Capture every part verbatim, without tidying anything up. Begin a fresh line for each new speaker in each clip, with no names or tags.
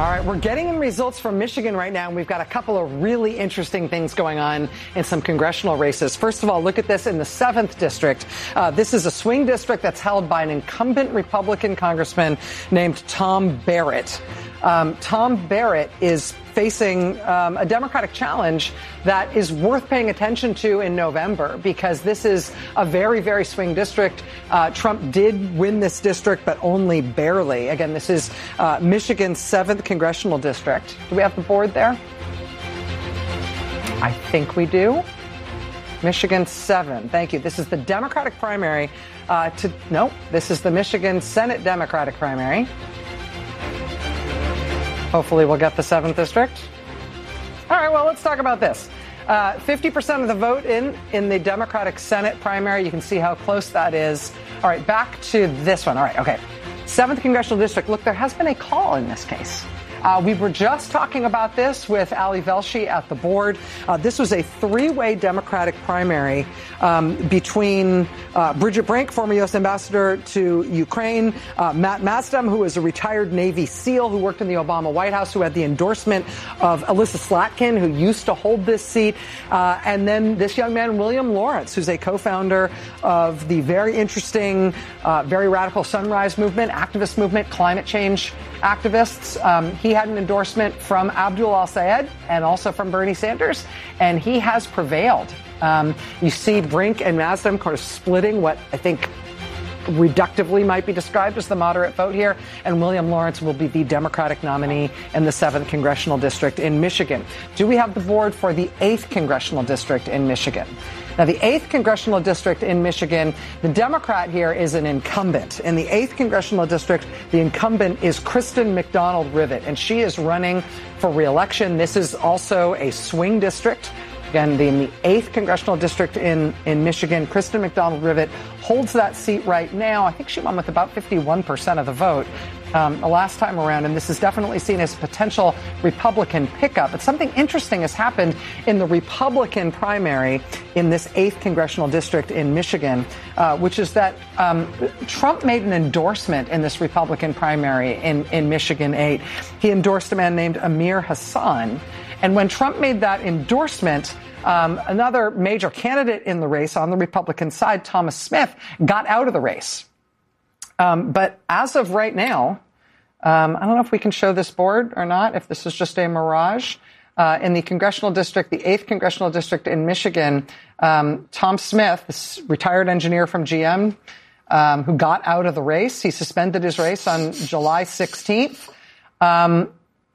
All right, we're getting in results from Michigan right now, and we've got a couple of really interesting things going on in some congressional races. First of all, look at this in the seventh district. Uh, this is a swing district that's held by an incumbent Republican congressman named Tom Barrett. Um, Tom Barrett is facing um, a Democratic challenge that is worth paying attention to in November, because this is a very, very swing district. Uh, Trump did win this district, but only barely. Again, this is uh, Michigan's seventh congressional district. Do we have the board there? I think we do. Michigan seven. Thank you. This is the Democratic primary uh, to, no, this is the Michigan Senate Democratic primary. Hopefully we'll get the seventh district. All right, well, let's talk about this. Uh, fifty percent of the vote in, in the Democratic Senate primary. You can see how close that is. All right, back to this one. All right, okay. seventh Congressional District. Look, there has been a call in this case. Uh, we were just talking about this with Ali Velshi at the board. Uh, this was a three-way Democratic primary um, between uh, Bridget Brink, former U S ambassador to Ukraine, uh, Matt Masdam, who is a retired Navy SEAL who worked in the Obama White House, who had the endorsement of Alyssa Slatkin, who used to hold this seat, uh, and then this young man, William Lawrence, who's a co-founder of the very interesting, uh, very radical Sunrise Movement, activist movement, climate change activists. Um, he had an endorsement from Abdul al-Sayed and also from Bernie Sanders, and he has prevailed. Um, you see Brink and Masdam kind of splitting what I think reductively might be described as the moderate vote here, and William Lawrence will be the Democratic nominee in the seventh Congressional District in Michigan. Do we have the board for the eighth Congressional District in Michigan? Now, the eighth Congressional District in Michigan, the Democrat here is an incumbent. In the eighth Congressional District, the incumbent is Kristen McDonald-Rivet, and she is running for re-election. This is also a swing district. Again, the, in the eighth Congressional District in, in Michigan, Kristen McDonald-Rivet holds that seat right now. I think she won with about fifty-one percent of the vote um, the last time around, and this is definitely seen as a potential Republican pickup. But something interesting has happened in the Republican primary in this eighth Congressional District in Michigan, uh, which is that um, Trump made an endorsement in this Republican primary in, in Michigan eight. He endorsed a man named Amir Hassan. And when Trump made that endorsement, um, another major candidate in the race on the Republican side, Thomas Smith, got out of the race. Um, but as of right now, um, I don't know if we can show this board or not, if this is just a mirage. Uh, in the congressional district, the eighth Congressional District in Michigan, um, Tom Smith, this retired engineer from G M, um, who got out of the race, he suspended his race on July sixteenth. Um,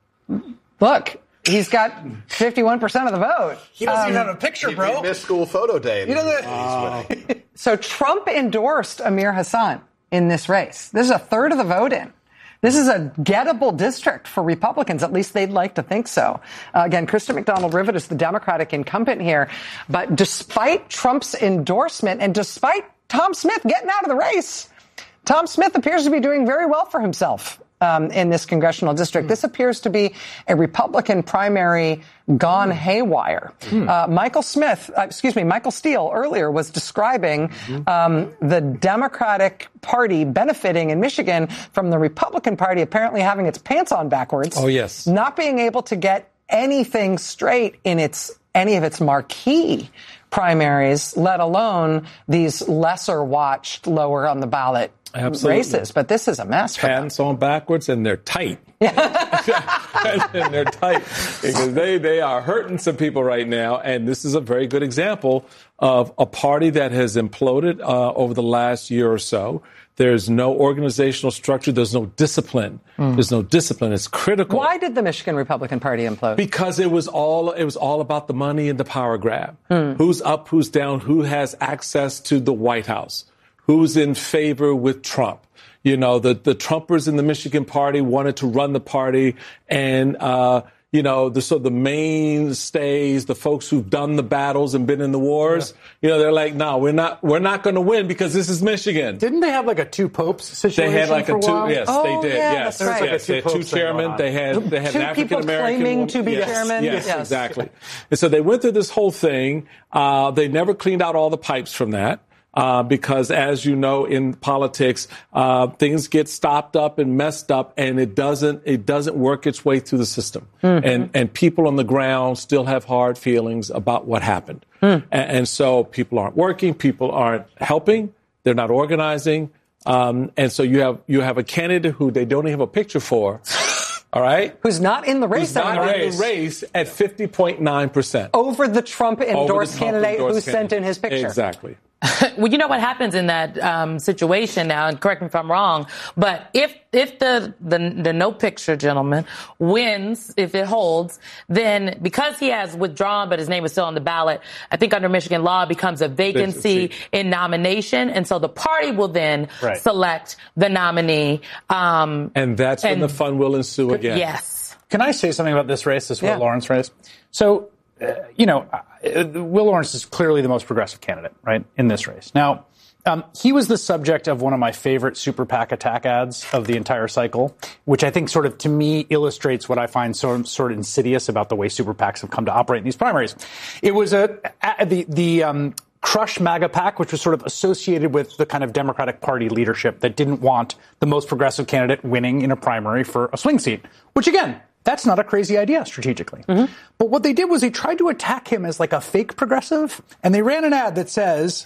look. He's got fifty-one percent of the vote.
He doesn't
um,
even have a picture, bro.
He missed school photo day.
You know that?
Uh,
so Trump endorsed Amir Hassan in this race. This is a third of the vote in. This is a gettable district for Republicans. At least they'd like to think so. Uh, again, Kristen McDonald-Rivet is the Democratic incumbent here. But despite Trump's endorsement and despite Tom Smith getting out of the race, Tom Smith appears to be doing very well for himself. Um, in this congressional district. This appears to be a Republican primary gone haywire. Mm. Uh, Michael Smith, uh, excuse me, Michael Steele earlier was describing um, the Democratic Party benefiting in Michigan from the Republican Party apparently having its pants on backwards.
Oh, yes.
Not being able to get anything straight in its any of its marquee primaries, let alone these lesser watched, lower on the ballot Absolutely. races. But this is a mess.
Pants on backwards, and they're tight. and they're tight because they, they are hurting some people right now. And this is a very good example of a party that has imploded uh, over the last year or so. There's no organizational structure. There's no discipline. Mm. There's no discipline. It's critical.
Why did the Michigan Republican Party implode?
Because it was all it was all about the money and the power grab. Mm. Who's up, who's down, who has access to the White House, who's in favor with Trump. You know, the, the Trumpers in the Michigan party wanted to run the party, and, uh, you know, the, so the mainstays, the folks who've done the battles and been in the wars, yeah. you know, they're like, no, we're not, we're not going to win because this is Michigan.
Didn't they have like a two popes situation?
They had like
for
a
a
two,
while?
yes,
oh,
they did.
Yeah,
yes,
that's right.
yes, they had two chairmen. They had, they had
two
an African American
claiming
woman.
to be
yes,
chairman.
Yes,
yes,
exactly. And so they went through this whole thing. Uh, they never cleaned out all the pipes from that. Uh, because as you know, in politics, uh, things get stopped up and messed up, and it doesn't it doesn't work its way through the system. Mm-hmm. And and people on the ground still have hard feelings about what happened. Mm. And, and so people aren't working, people aren't helping, they're not organizing, um, and so you have you have a candidate who they don't even have a picture for. All right.
Who's not in the race.
Who's not in the race at fifty point nine percent.
Over the Trump endorsed candidate who sent in his picture.
Exactly.
Well, you know what happens in that um, situation now, and correct me if I'm wrong, but if if the, the the no picture gentleman wins, if it holds, then because he has withdrawn but his name is still on the ballot, I think under Michigan law it becomes a vacancy, vacancy. in nomination, and so the party will then right. select the nominee. Um,
and that's and, when the fun will ensue again.
Yes.
Can I say something about this race, this Will yeah. Lawrence race? So, uh, you know, uh, Will Lawrence is clearly the most progressive candidate, right, in this race. Now, um, he was the subject of one of my favorite super PAC attack ads of the entire cycle, which I think sort of, to me, illustrates what I find so sort of insidious about the way super PACs have come to operate in these primaries. It was a, a the the um, Crush MAGA PAC, which was sort of associated with the kind of Democratic Party leadership that didn't want the most progressive candidate winning in a primary for a swing seat, which, again, that's not a crazy idea strategically. Mm-hmm. But what they did was they tried to attack him as like a fake progressive, and they ran an ad that says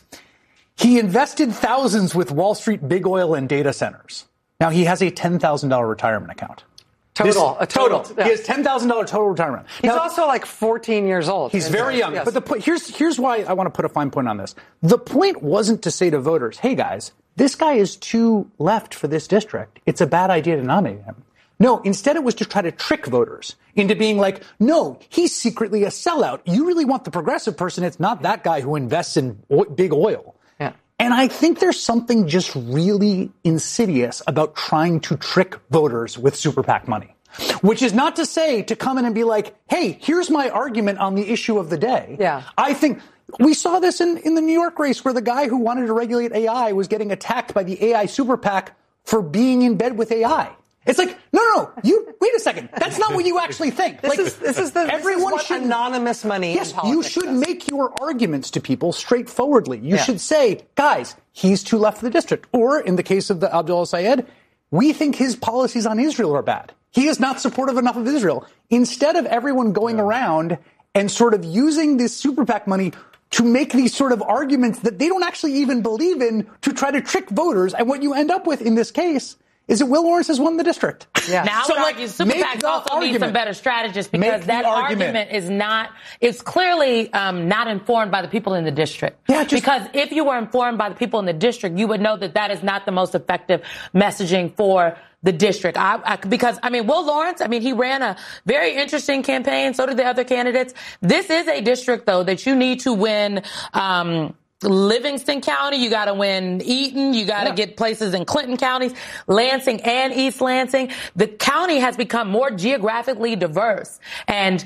he invested thousands with Wall Street big oil and data centers. Now he has a ten thousand dollars retirement account.
Total.
This,
a total.
total. Yeah. He has ten thousand dollars total retirement.
He's
now,
also like fourteen years old.
He's very young. Yes. But the point, here's, here's why I want to put a fine point on this. The point wasn't to say to voters, hey guys, this guy is too left for this district. It's a bad idea to nominate him. No, instead it was to try to trick voters into being like, no, he's secretly a sellout. You really want the progressive person. It's not that guy who invests in o- big oil.
Yeah.
And I think there's something just really insidious about trying to trick voters with super PAC money, which is not to say to come in and be like, hey, here's my argument on the issue of the day.
Yeah.
I think we saw this in, in the New York race where the guy who wanted to regulate A I was getting attacked by the A I super PAC for being in bed with A I. It's like, no, no, no, you, wait a second. That's not what you actually think.
This
like,
is, this is the, everyone this is what should, anonymous money
yes,
in politics
you should
does.
make your arguments to people straightforwardly. You
yeah.
should say, guys, he's too left for the district. Or in the case of the Abdullah Syed, we think his policies on Israel are bad. He is not supportive enough of Israel. Instead of everyone going yeah. around and sort of using this super PAC money to make these sort of arguments that they don't actually even believe in to try to trick voters. And what you end up with in this case is that Will Lawrence has won the district.
Yeah. Now, so, I would like, argue super PACs also argument. need some better strategists because make that argument. argument is not, it's clearly um, not informed by the people in the district.
Yeah, just,
because if you were informed by the people in the district, you would know that that is not the most effective messaging for the district. I, I, because, I mean, Will Lawrence, I mean, he ran a very interesting campaign. So did the other candidates. This is a district, though, that you need to win, um, Livingston County, you got to win Eaton, you got to yeah. get places in Clinton counties, Lansing and East Lansing. The county has become more geographically diverse. And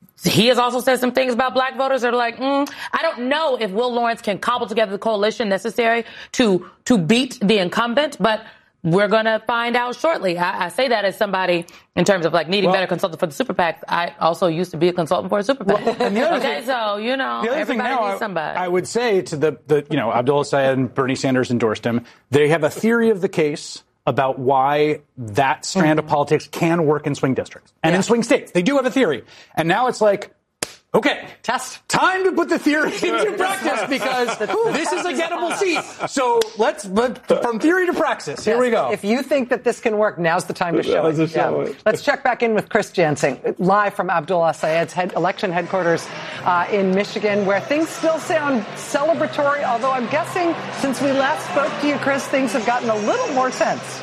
he has also said some things about black voters that are like, mm, I don't know if Will Lawrence can cobble together the coalition necessary to to beat the incumbent, but we're going to find out shortly. I, I say that as somebody in terms of like needing well, better consultant for the super PAC. I also used to be a consultant for a super PAC. Well, and the other okay, thing, so, you know,
the other
everybody
thing now,
needs somebody.
I, I would say to the, the, you know, Abdullah Syed and Bernie Sanders endorsed him. They have a theory of the case about why that strand mm-hmm. of politics can work in swing districts and yeah. in swing states. They do have a theory. And now it's like, okay,
test.
Time to put the theory into practice because this is a gettable seat. So let's, but from theory to praxis. Here
yes.
we go.
If you think that this can work, now's the time to show it.
Show
yeah.
it.
Let's check back in with Chris Jansing, live from Abdullah Syed's head, election headquarters uh, in Michigan, where things still sound celebratory, although I'm guessing since we last spoke to you, Chris, things have gotten a little more tense.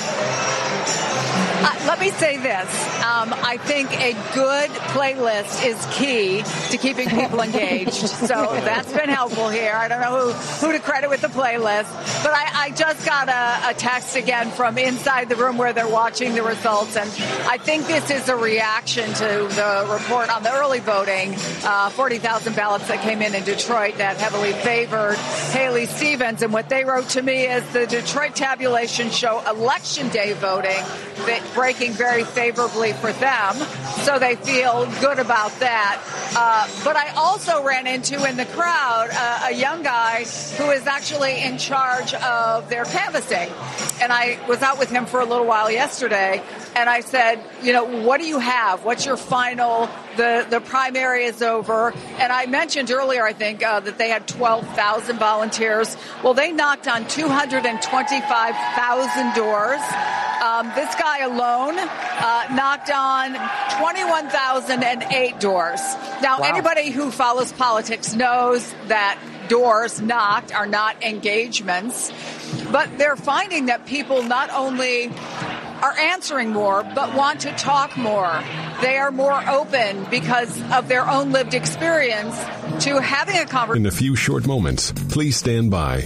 Uh, let me say this. Um, I think a good playlist is key to keeping people engaged. So that's been helpful here. I don't know who, who to credit with the playlist. But I, I just got a, a text again from inside the room where they're watching the results. And I think this is a reaction to the report on the early voting, uh, forty thousand ballots that came in in Detroit that heavily favored Haley Stevens. And what they wrote to me is the Detroit tabulation show election day voting that breaking thinking very favorably for them, so they feel good about that. Uh, but I also ran into in the crowd uh, a young guy who is actually in charge of their canvassing. And I was out with him for a little while yesterday, and I said, you know, what do you have? What's your final? The, the primary is over. And I mentioned earlier, I think, uh, that they had twelve thousand volunteers. Well, they knocked on two hundred twenty-five thousand doors. Um, this guy alone uh, knocked on twenty-one thousand eight doors. Now, wow. Anybody who follows politics knows that doors knocked are not engagements, but they're finding that people not only are answering more, but want to talk more. They are more open because of their own lived experience to having a conversation.
In a few short moments, please stand by.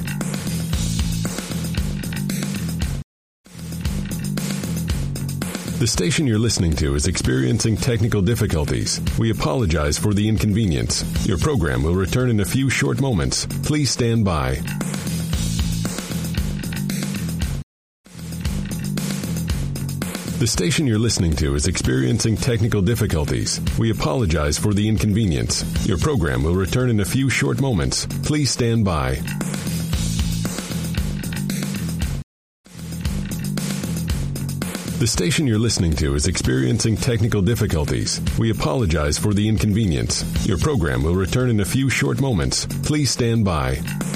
The station you're listening to is experiencing technical difficulties. We apologize for the inconvenience. Your program will return in a few short moments. Please stand by. The station you're listening to is experiencing technical difficulties. We apologize for the inconvenience. Your program will return in a few short moments. Please stand by. The station you're listening to is experiencing technical difficulties. We apologize for the inconvenience. Your program will return in a few short moments. Please stand by.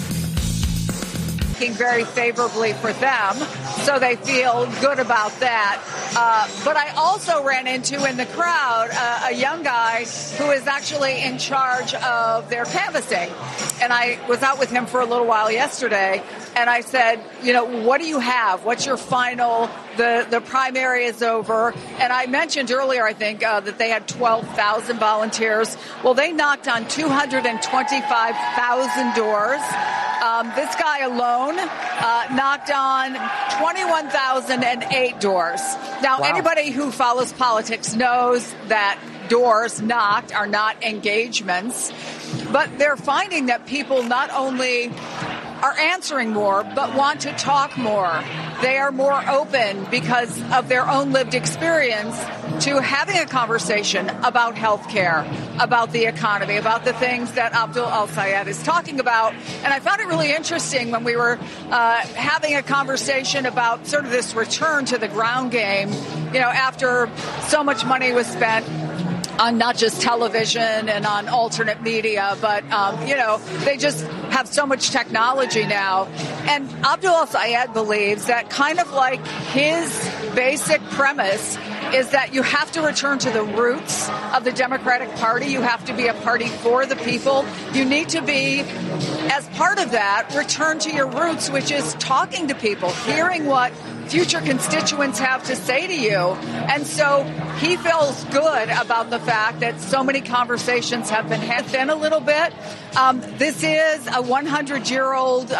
Thinking very favorably for them, so they feel good about that. Uh, but I also ran into in the crowd uh, a young guy who is actually in charge of their canvassing. And I was out with him for a little while yesterday, and I said, you know, what do you have? What's your final? The, the primary is over. And I mentioned earlier, I think, uh, that they had twelve thousand volunteers. Well, they knocked on two hundred twenty-five thousand doors. Um, this guy alone uh, knocked on twenty-one thousand eight doors. Now, wow. Anybody who follows politics knows that doors knocked are not engagements, but they're finding that people not only are answering more, but want to talk more. They are more open because of their own lived experience to having a conversation about healthcare, about the economy, about the things that Abdul Al-Sayed is talking about. And I found it really interesting when we were uh, having a conversation about sort of this return to the ground game, you know, after so much money was spent on not just television and on alternate media, but, um, you know, they just have so much technology now. And Abdul Al-Sayed believes that kind of like his basic premise is that you have to return to the roots of the Democratic Party. You have to be a party for the people. You need to be, as part of that, return to your roots, which is talking to people, hearing what future constituents have to say to you. And so he feels good about the fact that so many conversations have been had thin a little bit. Um, this is a hundred-year-old